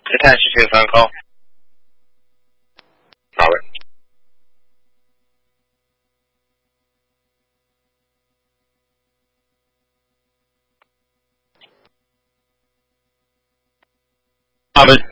这台是请上call。好嘞。好嘞。